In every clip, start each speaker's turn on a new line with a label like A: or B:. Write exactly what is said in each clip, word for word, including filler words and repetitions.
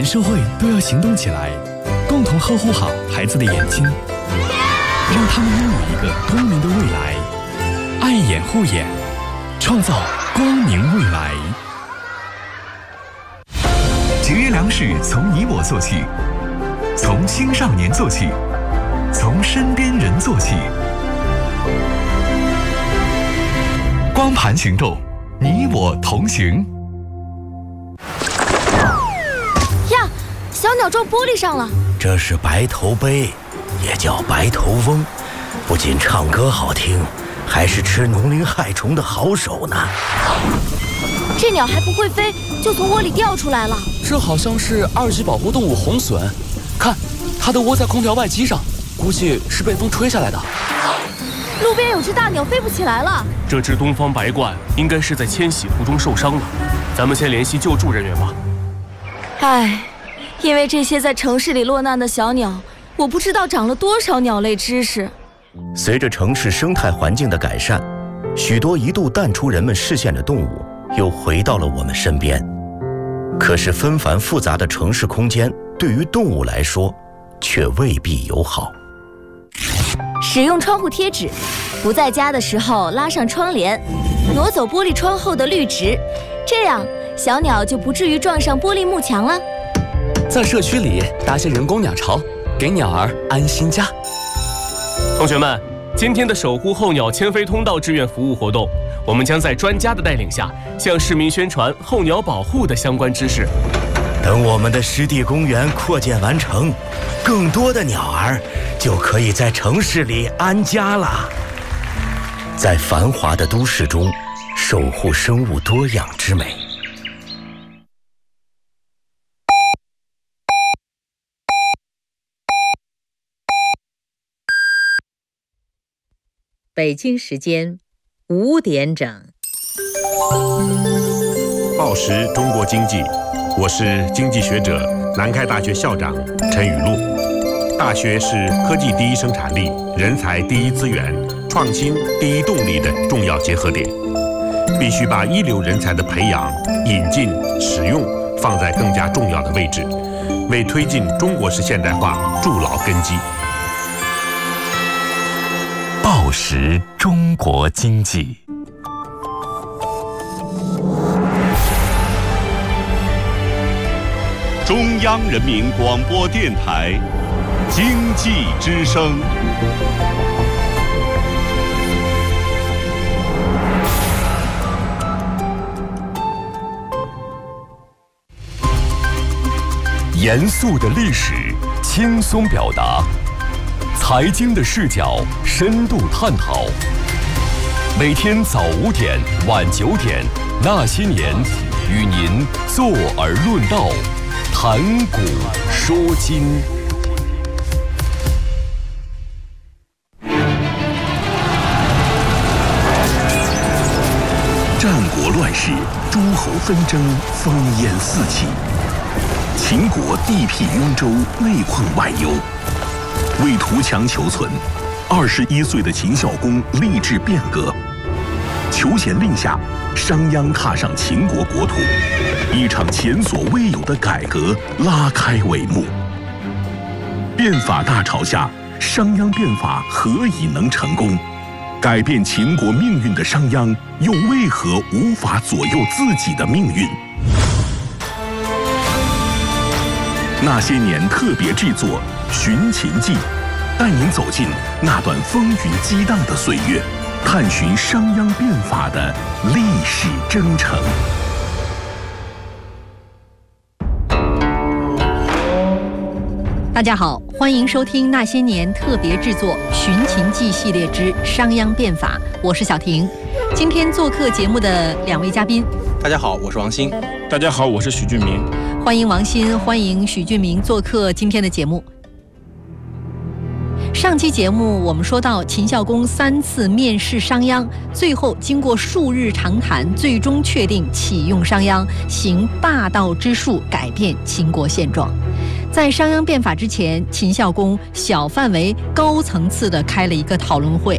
A: 全社会都要行动起来，共同呵护好孩子的眼睛，让他们拥有一个光明的未来。爱眼护眼，创造光明未来。
B: 节约粮食从你我做起，从青少年做起，从身边人做起。光盘行动，你我同行。
C: 呀，小鸟撞玻璃上了。
D: 这是白头鹎，也叫白头翁，不仅唱歌好听，还是吃农林害虫的好手呢。
C: 这鸟还不会飞，就从窝里掉出来了。
E: 这好像是二级保护动物红隼，看，它的窝在空调外机上，估计是被风吹下来的。
C: 路边有只大鸟飞不起来了。
F: 这只东方白鹳应该是在迁徙途中受伤了，咱们先联系救助人员吧。
C: 唉，因为这些在城市里落难的小鸟，我不知道长了多少鸟类知识。
D: 随着城市生态环境的改善，许多一度淡出人们视线的动物又回到了我们身边。可是纷繁复杂的城市空间对于动物来说却未必友好。
C: 使用窗户贴纸，不在家的时候拉上窗帘，挪走玻璃窗后的绿植，这样小鸟就不至于撞上玻璃幕墙了。
E: 在社区里搭些人工鸟巢，给鸟儿安心家。
F: 同学们，今天的守护候鸟迁飞通道志愿服务活动，我们将在专家的带领下，向市民宣传候鸟保护的相关知识。
D: 等我们的湿地公园扩建完成，更多的鸟儿就可以在城市里安家了。在繁华的都市中，守护生物多样之美。
G: 北京时间五点整。
H: 报时中国经济，我是经济学者、南开大学校长陈雨露。大学是科技第一生产力、人才第一资源、创新第一动力的重要结合点，必须把一流人才的培养、引进、使用放在更加重要的位置，为推进中国式现代化筑牢根基。
B: 报时中国经济。
I: 中央人民广播电台经济之声。
B: 严肃的历史，轻松表达；财经的视角，深度探讨。每天早五点、晚九点，那些年，与您坐而论道，谈古说今。
I: 战国乱世，诸侯纷争，烽烟四起。秦国地痞雍州，内困外忧，为图强求存，二十一岁的秦孝公立志变革。求贤令下，商鞅踏上秦国国土，一场前所未有的改革拉开帷幕。变法大潮下，商鞅变法何以能成功？改变秦国命运的商鞅，又为何无法左右自己的命运？那些年特别制作《寻秦记》，带您走进那段风云激荡的岁月，探寻商鞅变法的历史征程。
G: 大家好，欢迎收听那些年特别制作《寻秦记》系列之商鞅变法，我是小婷。今天做客节目的两位嘉宾，
J: 大家好，我是王鑫。
K: 大家好，我是许俊明。
G: 欢迎王鑫，欢迎许俊明做客今天的节目。上期节目我们说到，秦孝公三次面试商鞅，最后经过数日长谈，最终确定启用商鞅，行霸道之术，改变秦国现状。在商鞅变法之前，秦孝公小范围、高层次的开了一个讨论会，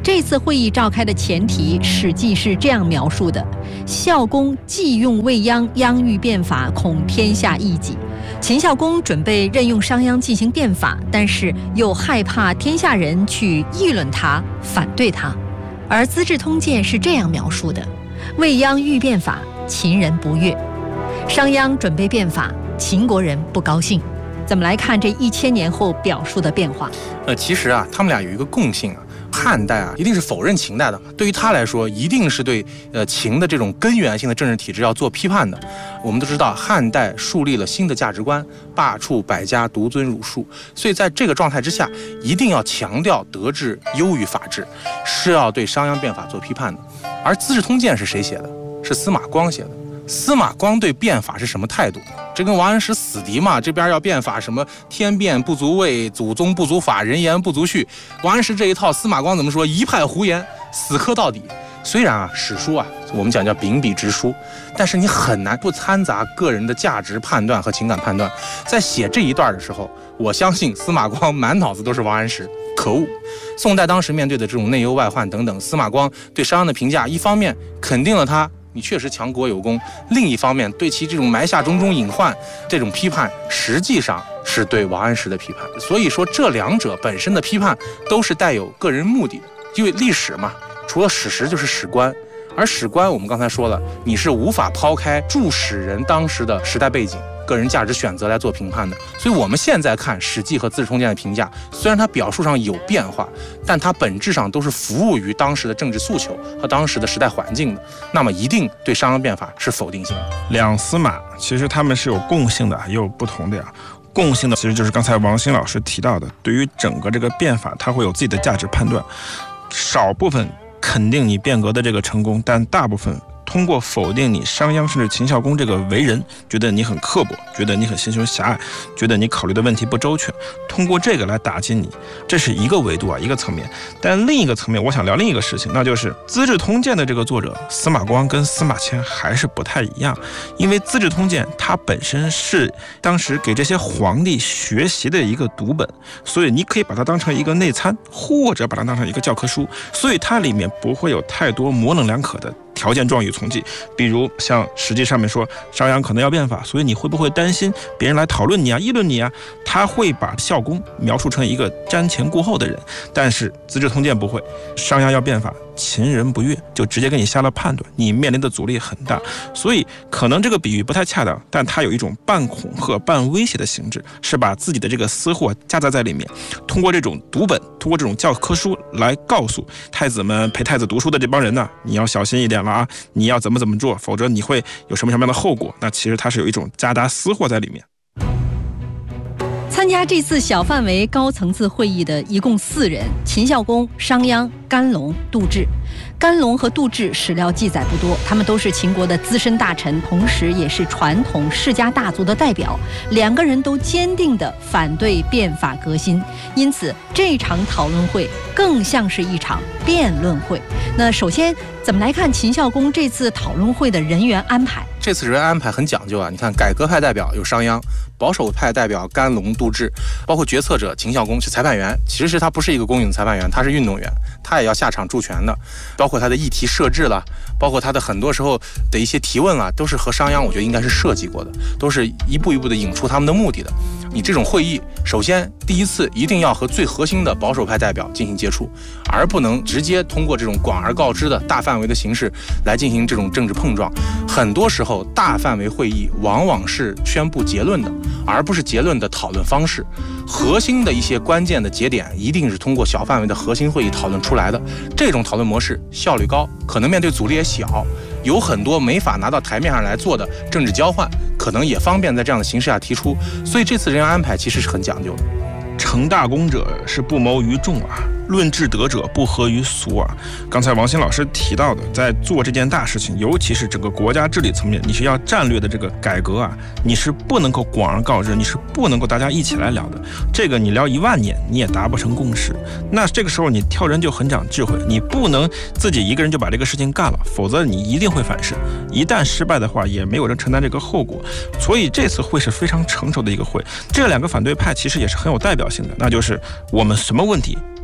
G: 这次会议召开的前提，《史记》是这样描述的：孝公既用未央，央欲变法，恐天下异己。秦孝公准备任用商鞅进行变法，但是又害怕天下人去议论他、反对他。而《资治通鉴》是这样描述的：未央欲变法，秦人不悦；商鞅准备变法，秦国人不高兴。怎么来看这一千年后表述的变化？
J: 呃，其实啊，他们俩有一个共性啊。汉代啊，一定是否认秦代的嘛。对于他来说，一定是对呃秦的这种根源性的政治体制要做批判的。我们都知道，汉代树立了新的价值观，罢黜百家，独尊儒术。所以在这个状态之下，一定要强调德治优于法治，是要对商鞅变法做批判的。而《资治通鉴》是谁写的？是司马光写的。司马光对变法是什么态度？这跟王安石死敌嘛，这边要变法，什么天变不足畏，祖宗不足法，人言不足序。王安石这一套，司马光怎么说？一派胡言，死磕到底。虽然啊，史书啊，我们讲叫秉笔直书，但是你很难不掺杂个人的价值判断和情感判断。在写这一段的时候，我相信司马光满脑子都是王安石。可恶！宋代当时面对的这种内忧外患等等，司马光对商鞅的评价，一方面肯定了他。你确实强国有功，另一方面对其这种埋下种种隐患，这种批判实际上是对王安石的批判。所以说这两者本身的批判都是带有个人目的的，因为历史嘛，除了史实就是史观，而史观我们刚才说了，你是无法抛开注史人当时的时代背景、个人价值选择来做评判的。所以我们现在看《史记》和《资治通鉴》的评价，虽然它表述上有变化，但它本质上都是服务于当时的政治诉求和当时的时代环境的。那么一定对商鞅变法是否定性的。
K: 两司马其实他们是有共性的，也有不同的呀。共性的其实就是刚才王鑫老师提到的，对于整个这个变法，它会有自己的价值判断，少部分肯定你变革的这个成功，但大部分通过否定你商鞅甚至秦孝公这个为人，觉得你很刻薄，觉得你很心胸狭隘，觉得你考虑的问题不周全，通过这个来打击你，这是一个维度啊，一个层面。但另一个层面，我想聊另一个事情，那就是《资治通鉴》的这个作者司马光跟司马迁还是不太一样，因为《资治通鉴》它本身是当时给这些皇帝学习的一个读本，所以你可以把它当成一个内参，或者把它当成一个教科书，所以它里面不会有太多模棱两可的条件状语从句，比如像实际上面说商鞅可能要变法，所以你会不会担心别人来讨论你啊、议论你啊？他会把孝公描述成一个瞻前顾后的人，但是《资治通鉴》不会，商鞅要变法，秦人不悦，就直接给你下了判断，你面临的阻力很大。所以可能这个比喻不太恰当，但它有一种半恐吓、半威胁的性质，是把自己的这个私货夹杂在里面，通过这种读本，通过这种教科书来告诉太子们陪太子读书的这帮人呢，你要小心一点了啊，你要怎么怎么做，否则你会有什么什么样的后果。那其实它是有一种夹杂私货在里面。
G: 参加这次小范围高层次会议的一共四人：秦孝公、商鞅、甘龙、杜挚。甘龙和杜挚史料记载不多，他们都是秦国的资深大臣，同时也是传统世家大族的代表。两个人都坚定地反对变法革新，因此这场讨论会更像是一场辩论会。那首先，怎么来看秦孝公这次讨论会的人员安排？
J: 这次人员安排很讲究啊！你看，改革派代表有商鞅，保守派代表甘龙、杜挚，包括决策者秦孝公是裁判员，其实他不是一个公允的裁判员，他是运动员，他也要下场助拳的。包括他的议题设置了，包括他的很多时候的一些提问了，都是和商鞅我觉得应该是设计过的，都是一步一步的引出他们的目的的。你这种会议，首先第一次一定要和最核心的保守派代表进行接触，而不能直接通过这种广而告之的大范围的形式来进行这种政治碰撞。很多时候大范围会议往往是宣布结论的，而不是结论的讨论方式。核心的一些关键的节点一定是通过小范围的核心会议讨论出来的，这种讨论模式效率高，可能面对阻力也小，有很多没法拿到台面上来做的政治交换，可能也方便在这样的形势下提出。所以这次人员安排其实是很讲究的。
K: 成大功者是不谋于众啊，论治德者不合于俗啊。刚才王鑫老师提到的，在做这件大事情，尤其是整个国家治理层面，你是要战略的这个改革啊，你是不能够广而告之，你是不能够大家一起来聊的。这个你聊一万年，你也达不成共识。那这个时候你挑人就很讲智慧，你不能自己一个人就把这个事情干了，否则你一定会反噬。一旦失败的话，也没有人承担这个后果。所以这次会是非常成熟的一个会。这两个反对派其实也是很有代表性的，那就是我们什么问题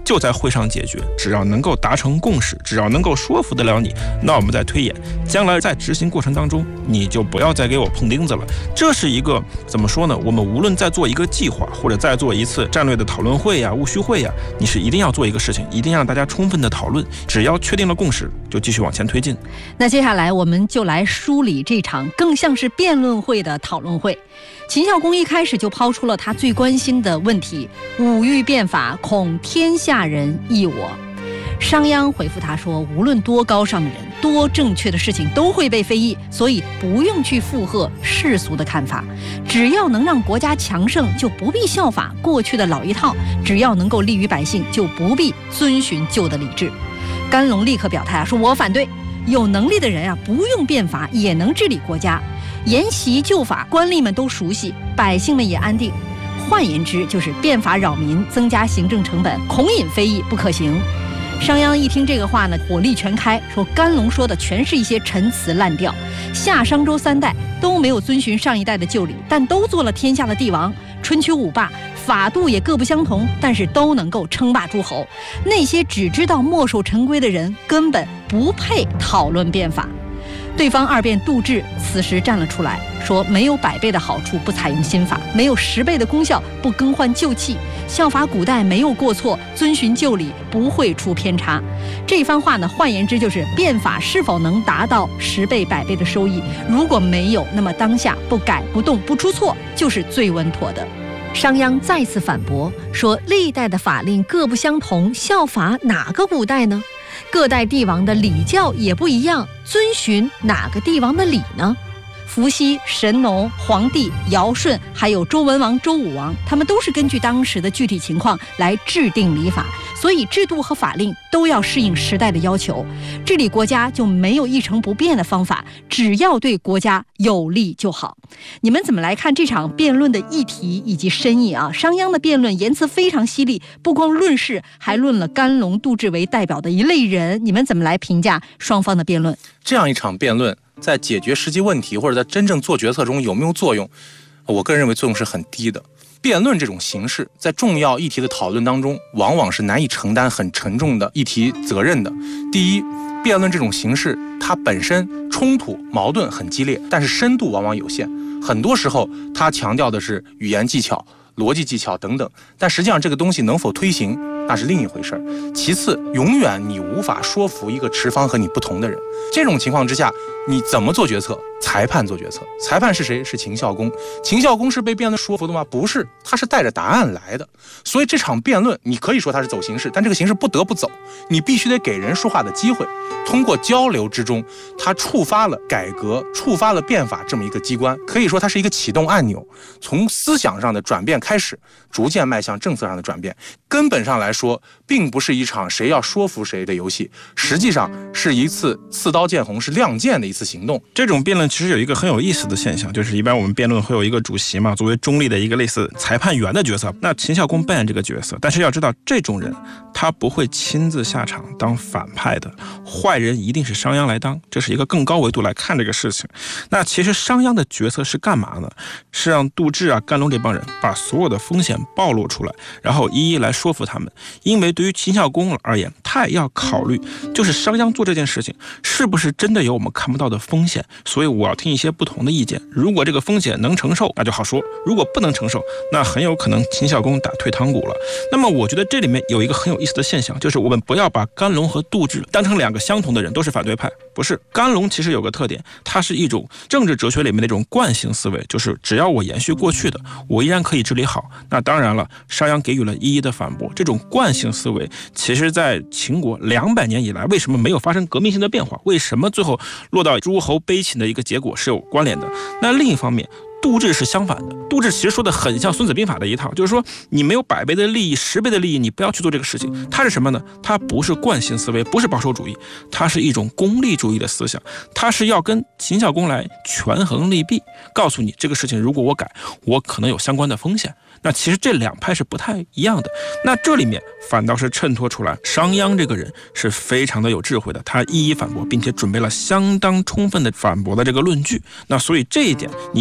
K: 就在会上解决，只要能够达成共识，只要能够说服得了你，那我们再推演，将来在执行过程当中，你就不要再给我碰钉子了。这是一个怎么说呢？我们无论在做一个计划，或者在做一次战略的讨论会呀、务虚会呀，你是一定要做一个事情，一定让大家充分的讨论，只要确定了共识，就继续往前推进。
G: 那接下来我们就来梳理这场更像是辩论会的讨论会。秦孝公一开始就抛出了他最关心的问题：吾欲变法，恐天下人异我。商鞅回复他说，无论多高尚的人，多正确的事情都会被非议，所以不用去附和世俗的看法，只要能让国家强盛，就不必效法过去的老一套，只要能够利于百姓，就不必遵循旧的礼制。甘龙立刻表态啊，说我反对，有能力的人啊，不用变法也能治理国家，沿袭旧法，官吏们都熟悉，百姓们也安定。换言之，就是变法扰民，增加行政成本，恐引非议，不可行。商鞅一听这个话呢，火力全开，说甘龙说的全是一些陈词滥调。夏商周三代都没有遵循上一代的旧礼，但都做了天下的帝王。春秋五霸法度也各不相同，但是都能够称霸诸侯。那些只知道墨守成规的人，根本不配讨论变法。对方二辩杜质此时站了出来，说没有百倍的好处不采用新法，没有十倍的功效不更换旧器，效法古代没有过错，遵循旧礼不会出偏差。这番话呢，换言之就是变法是否能达到十倍百倍的收益，如果没有，那么当下不改不动不出错就是最稳妥的。商鞅再次反驳说，历代的法令各不相同，效法哪个古代呢？各代帝王的礼教也不一样，遵循哪个帝王的礼呢？伏羲、神农、黄帝、尧舜，还有周文王、周武王，他们都是根据当时的具体情况来制定礼法，所以制度和法令都要适应时代的要求。治理国家就没有一成不变的方法，只要对国家有利就好。你们怎么来看这场辩论的议题以及深意啊？商鞅的辩论言辞非常犀利，不光论事，还论了甘龙、杜质为代表的一类人。你们怎么来评价双方的辩论？
J: 这样一场辩论在解决实际问题或者在真正做决策中有没有作用？我个人认为作用是很低的。辩论这种形式在重要议题的讨论当中，往往是难以承担很沉重的议题责任的。第一，辩论这种形式它本身冲突矛盾很激烈，但是深度往往有限，很多时候它强调的是语言技巧、逻辑技巧等等，但实际上这个东西能否推行那是另一回事儿。其次，永远你无法说服一个持方和你不同的人。这种情况之下，你怎么做决策？裁判做决策。裁判是谁？是秦孝公。秦孝公是被辩论说服的吗？不是，他是带着答案来的。所以这场辩论，你可以说他是走形式，但这个形式不得不走，你必须得给人说话的机会。通过交流之中，他触发了改革、触发了变法这么一个机关，可以说它是一个启动按钮，从思想上的转变开始，逐渐迈向政策上的转变。根本上来说，并不是一场谁要说服谁的游戏，实际上是一次刺刀见红，是亮剑的一次行动。
K: 这种辩论其实有一个很有意思的现象，就是一般我们辩论会有一个主席嘛，作为中立的一个类似裁判员的角色。那秦孝公扮演这个角色，但是要知道，这种人他不会亲自下场当反派的，坏人一定是商鞅来当，这是一个更高维度来看这个事情。那其实商鞅的角色是干嘛呢？是让杜质啊、甘龙这帮人把所有的风险暴露出来，然后一一来说服他们。因为对于秦孝公而言，他也要考虑，就是商鞅做这件事情是不是真的有我们看不到的风险，所以我要听一些不同的意见。如果这个风险能承受，那就好说；如果不能承受，那很有可能秦孝公打退堂鼓了。那么我觉得这里面有一个很有意思的现象，就是我们不要把甘龙和杜质当成两个相同的人，都是反对派。不是，甘龙其实有个特点，它是一种政治哲学里面的一种惯性思维，就是只要我延续过去的，我依然可以治理好。那当然了，商鞅给予了一一的反驳。这种惯性思维其实在秦国两百年以来为什么没有发生革命性的变化，为什么最后落到诸侯悲寝的一个结果是有关联的。那另一方面，杜质是相反的，杜质其实说的很像孙子兵法的一套，就是说你没有百倍的利益、十倍的利益，你不要去做这个事情。它是什么呢？它不是惯性思维，不是保守主义，它是一种功利主义的思想，它是要跟秦孝公来权衡利弊，告诉你这个事情如果我改，我可能有相关的风险。那其实这两派是不太一样的。那这里面反倒是衬托出来商鞅这个人是非常的有智慧的，他一一反驳，并且准备了相当充分的反驳的这个论据。那所以这一点，你要辩论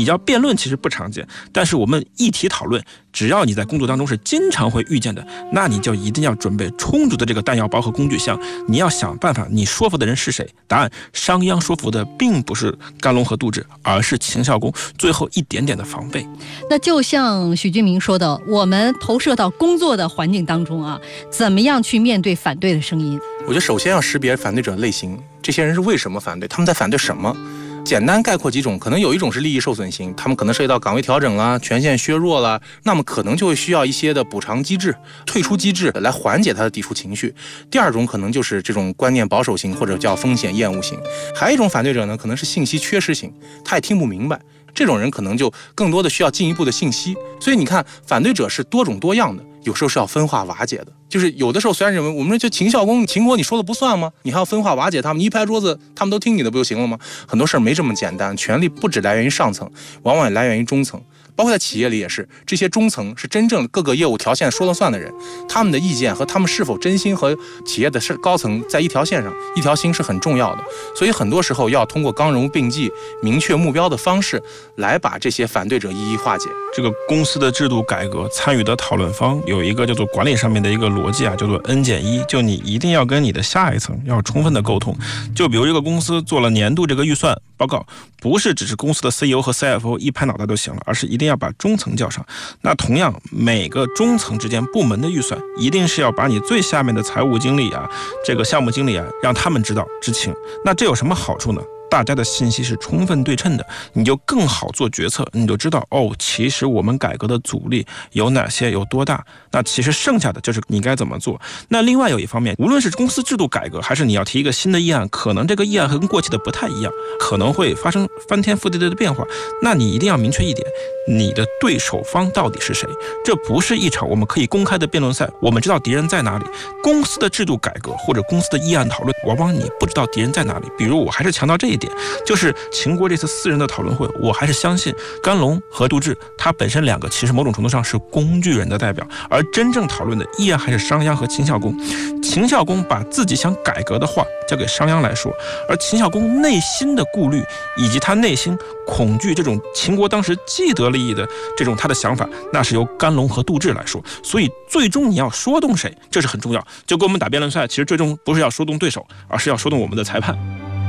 K: 论其实不常见，但是我们议题讨论，只要你在工作当中是经常会遇见的，那你就一定要准备充足的这个弹药包和工具箱。你要想办法，你说服的人是谁？答案：商鞅说服的并不是甘龙和杜挚，而是秦孝公最后一点点的防备。
G: 那就像许俊明说的，我们投射到工作的环境当中啊，怎么样去面对反对的声音？
J: 我觉得首先要识别反对者类型，这些人是为什么反对，他们在反对什么。简单概括几种，可能有一种是利益受损型，他们可能涉及到岗位调整啦、权限削弱啦，那么可能就会需要一些的补偿机制、退出机制来缓解他的抵触情绪。第二种可能就是这种观念保守型，或者叫风险厌恶型。还有一种反对者呢，可能是信息缺失型，他也听不明白，这种人可能就更多的需要进一步的信息。所以你看，反对者是多种多样的，有时候是要分化瓦解的。就是有的时候虽然认为我们就秦孝公、秦国你说了不算吗？你还要分化瓦解他们，你一拍桌子他们都听你的不就行了吗？很多事儿没这么简单，权力不只来源于上层，往往也来源于中层。包括在企业里也是，这些中层是真正各个业务条线说了算的人，他们的意见和他们是否真心和企业的高层在一条线上、一条心是很重要的。所以很多时候要通过刚柔并济、明确目标的方式，来把这些反对者一一化解。
K: 这个公司的制度改革，参与的讨论方有一个叫做管理上面的一个逻辑啊，叫做 N 减一，就你一定要跟你的下一层要充分的沟通。就比如一个公司做了年度这个预算报告，不是只是公司的 C E O 和 C F O 一拍脑袋就行了，而是一定要把中层叫上。那同样，每个中层之间部门的预算，一定是要把你最下面的财务经理啊，这个项目经理啊，让他们知道知情。那这有什么好处呢？大家的信息是充分对称的，你就更好做决策，你就知道哦，其实我们改革的阻力有哪些，有多大。那其实剩下的就是你该怎么做。那另外有一方面，无论是公司制度改革，还是你要提一个新的议案，可能这个议案和跟过去的不太一样，可能会发生翻天覆地的变化。那你一定要明确一点，你的对手方到底是谁？这不是一场我们可以公开的辩论赛，我们知道敌人在哪里。公司的制度改革或者公司的议案讨论，往往你不知道敌人在哪里。比如我还是强调这一点，就是秦国这次四人的讨论会，我还是相信甘龙和杜挚，他本身两个其实某种程度上是工具人的代表，而真正讨论的依然还是商鞅和秦孝公。秦孝公把自己想改革的话交给商鞅来说，而秦孝公内心的顾虑以及他内心恐惧这种秦国当时既得利益的这种他的想法，那是由甘龙和杜挚来说。所以最终你要说动谁，这是很重要。就跟我们打辩论赛，其实最终不是要说动对手，而是要说动我们的裁判。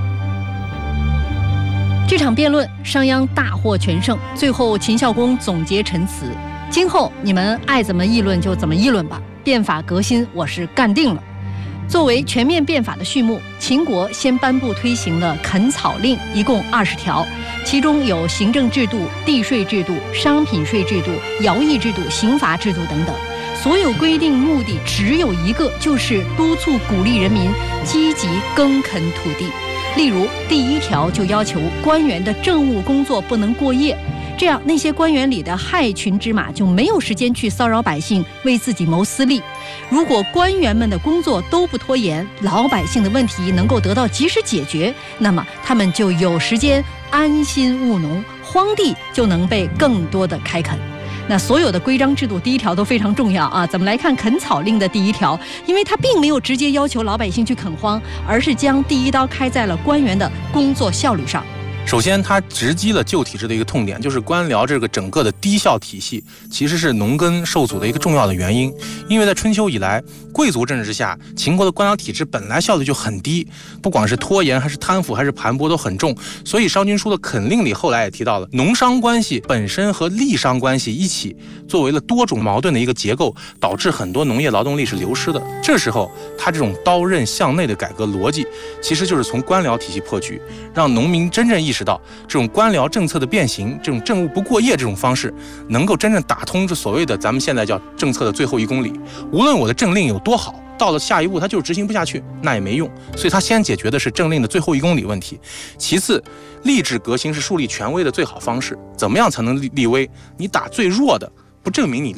G: 这场辩论，商鞅大获全胜，最后秦孝公总结陈词：今后你们爱怎么议论就怎么议论吧，变法革新我是干定了。作为全面变法的序幕，秦国先颁布推行了垦草令，一共二十条，其中有行政制度、地税制度、商品税制度、徭役制度、刑罚制度等等。所有规定目的只有一个，就是督促鼓励人民积极耕垦土地。例如，第一条就要求官员的政务工作不能过夜，这样那些官员里的害群之马就没有时间去骚扰百姓，为自己谋私利。如果官员们的工作都不拖延，老百姓的问题能够得到及时解决，那么他们就有时间安心务农，荒地就能被更多的开垦。那所有的规章制度第一条都非常重要啊！咱们来看垦草令的第一条，因为它并没有直接要求老百姓去垦荒，而是将第一刀开在了官员的工作效率上。
J: 首先，它直击了旧体制的一个痛点，就是官僚这个整个的低效体系，其实是农耕受阻的一个重要的原因。因为在春秋以来，贵族政治之下，秦国的官僚体制本来效率就很低，不管是拖延还是贪腐还是盘剥都很重。所以商君书的垦令里后来也提到了，农商关系本身和利商关系一起作为了多种矛盾的一个结构，导致很多农业劳动力是流失的。这时候，他这种刀刃向内的改革逻辑，其实就是从官僚体系破局，让农民真正意识到这种官僚政策的变形，这种政务不过夜这种方式，能够真正打通这所谓的咱们现在叫政策的最后一公里。无论我的政令有多好，到了下一步他就是执行不下去，那也没用。所以他先解决的是政令的最后一公里问题。其次，吏治革新是树立权威的最好方式。怎么样才能立威？你打最弱的，不证明你厉害。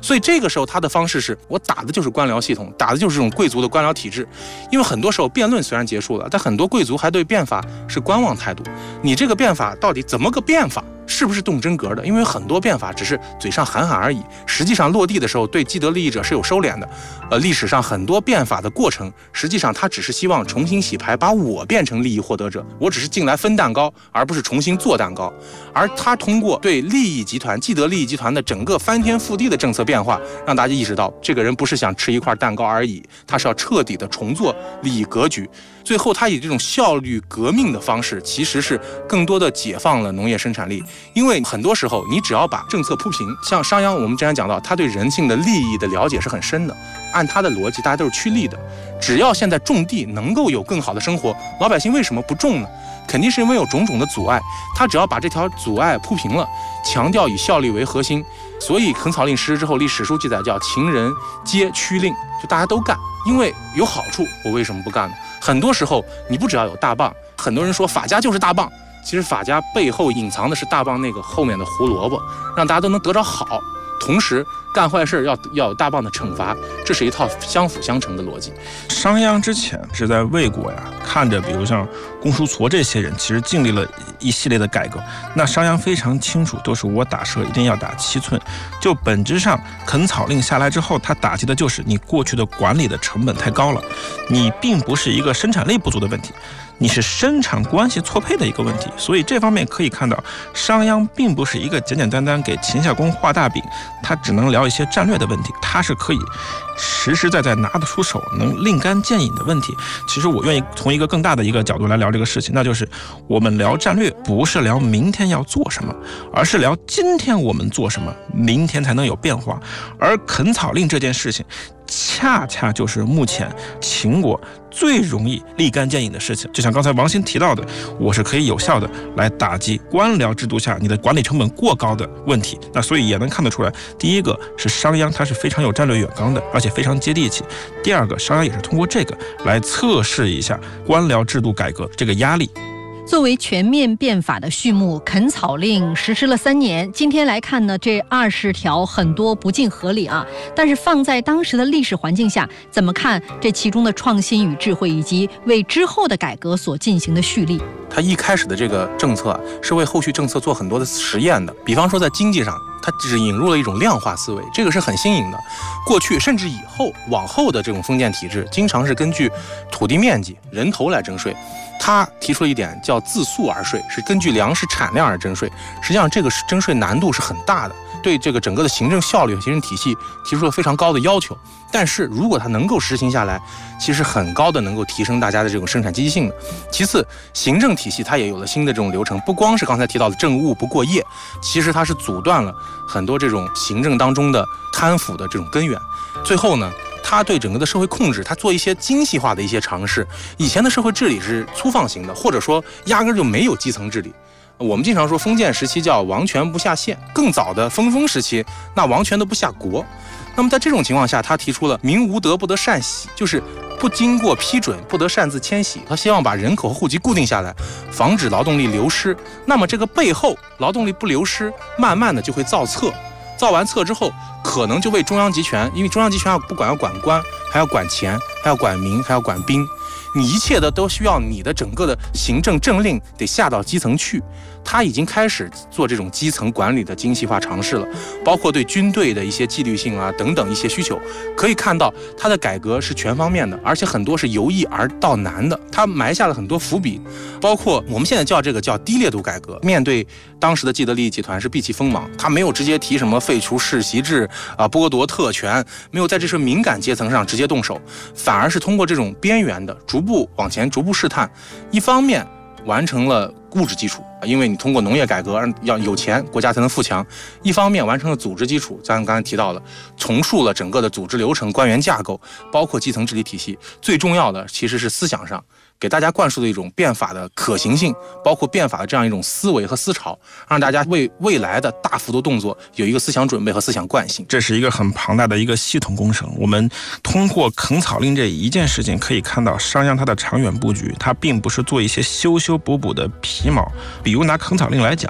J: 所以这个时候他的方式是我打的就是官僚系统，打的就是这种贵族的官僚体制。因为很多时候辩论虽然结束了，但很多贵族还对变法是观望态度。你这个变法到底怎么个变法？是不是动真格的？因为很多变法只是嘴上喊喊而已，实际上落地的时候对既得利益者是有收敛的。呃，历史上很多变法的过程，实际上他只是希望重新洗牌，把我变成利益获得者，我只是进来分蛋糕，而不是重新做蛋糕。而他通过对利益集团、既得利益集团的整个翻天覆地的政策变化，让大家意识到，这个人不是想吃一块蛋糕而已，他是要彻底的重做利益格局。最后，他以这种效率革命的方式，其实是更多的解放了农业生产力。因为很多时候，你只要把政策铺平，像商鞅，我们之前讲到，他对人性的利益的了解是很深的。按他的逻辑，大家都是趋利的。只要现在种地能够有更好的生活，老百姓为什么不种呢？肯定是因为有种种的阻碍。他只要把这条阻碍铺平了，强调以效率为核心。所以垦草令实施之后，历史书记载叫秦人皆趋令，就大家都干，因为有好处，我为什么不干呢？很多时候你不只要有大棒，很多人说法家就是大棒，其实法家背后隐藏的是大棒那个后面的胡萝卜，让大家都能得着好，同时干坏事要要有大棒的惩罚，这是一套相辅相成的逻辑。
K: 商鞅之前是在魏国呀，看着比如像公叔痤这些人，其实经历了一系列的改革。那商鞅非常清楚，都是我打蛇一定要打七寸。就本质上，垦草令下来之后，他打击的就是你过去的管理的成本太高了，你并不是一个生产力不足的问题，你是生产关系错配的一个问题。所以这方面可以看到，商鞅并不是一个简简单单给秦孝公画大饼，他只能聊一些战略的问题，他是可以实实在在拿得出手，能立竿见影的问题。其实我愿意从一个更大的一个角度来聊这个事情，那就是我们聊战略，不是聊明天要做什么，而是聊今天我们做什么，明天才能有变化。而垦草令这件事情，恰恰就是目前秦国最容易立竿见影的事情。就像刚才王鑫提到的，我是可以有效的来打击官僚制度下你的管理成本过高的问题。那所以也能看得出来，第一个是商鞅他是非常有战略远纲的，而且非常接地气。第二个，商鞅也是通过这个来测试一下官僚制度改革这个压力。
G: 作为全面变法的序幕，垦草令实施了三年。今天来看呢，这二十条很多不尽合理啊，但是放在当时的历史环境下，怎么看这其中的创新与智慧，以及为之后的改革所进行的蓄力？
J: 他一开始的这个政策是为后续政策做很多的实验的，比方说在经济上，它只是引入了一种量化思维，这个是很新颖的。过去甚至以后往后的这种封建体制，经常是根据土地面积、人头来征税。他提出了一点叫自粟而税，是根据粮食产量而征税。实际上这个征税难度是很大的，对这个整个的行政效率和行政体系提出了非常高的要求。但是如果它能够实行下来，其实很高的能够提升大家的这种生产积极性的。其次，行政体系它也有了新的这种流程，不光是刚才提到的政务不过夜，其实它是阻断了很多这种行政当中的贪腐的这种根源。最后呢，他对整个的社会控制，他做一些精细化的一些尝试。以前的社会治理是粗放型的，或者说压根就没有基层治理。我们经常说封建时期叫王权不下县，更早的分封时期，那王权都不下国。那么在这种情况下，他提出了民无德不得善徙，就是不经过批准不得擅自迁徙。他希望把人口和户籍固定下来，防止劳动力流失。那么这个背后劳动力不流失，慢慢的就会造册。造完册之后，可能就为中央集权，因为中央集权要不管要管官，还要管钱，还要管民，还要管兵，你一切的都需要你的整个的行政政令得下到基层去。他已经开始做这种基层管理的精细化尝试了，包括对军队的一些纪律性啊等等一些需求，可以看到他的改革是全方面的，而且很多是由易而到难的，他埋下了很多伏笔，包括我们现在叫这个叫低烈度改革。面对当时的既得利益集团是避其锋芒，他没有直接提什么废除世袭制啊、剥夺特权，没有在这些敏感阶层上直接动手，反而是通过这种边缘的逐步往前逐步试探，一方面完成了物质基础，因为你通过农业改革要有钱，国家才能富强；一方面完成了组织基础，咱刚才提到了，重塑了整个的组织流程、官员架构，包括基层治理体系。最重要的其实是思想上，给大家灌输的一种变法的可行性，包括变法的这样一种思维和思潮，让大家为未来的大幅度动作有一个思想准备和思想惯性。
K: 这是一个很庞大的一个系统工程。我们通过垦草令这一件事情可以看到，商鞅他的长远布局，他并不是做一些修修补补的皮毛。比如拿垦草令来讲，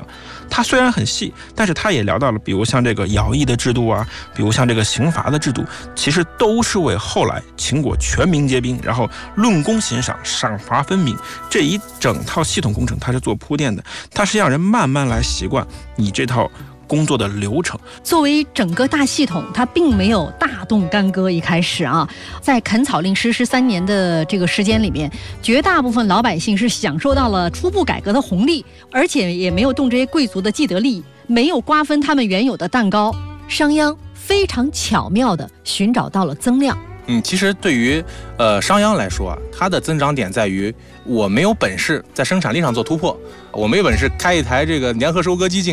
K: 它虽然很细，但是它也聊到了，比如像这个徭役的制度啊，比如像这个刑罚的制度，其实都是为后来秦国全民皆兵，然后论功行赏、赏罚分明这一整套系统工程，它是做铺垫的，它是让人慢慢来习惯你这套工作的流程。
G: 作为整个大系统，它并没有大动干戈。一开始啊，在垦草令实施三年的这个时间里面，绝大部分老百姓是享受到了初步改革的红利，而且也没有动这些贵族的既得利益，没有瓜分他们原有的蛋糕。商鞅非常巧妙地寻找到了增量。
J: 嗯，其实对于呃商鞅来说啊，它的增长点在于我没有本事在生产力上做突破，我没有本事开一台这个联合收割机进